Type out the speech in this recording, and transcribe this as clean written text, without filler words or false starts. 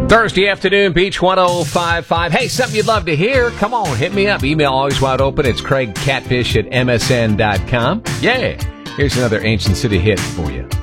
Thursday afternoon, Beach 105.5. Hey, something you'd love to hear? Come on, hit me up. Email always wide open. It's CraigCatfish@msn.com. Yeah, here's another Ancient City hit for you.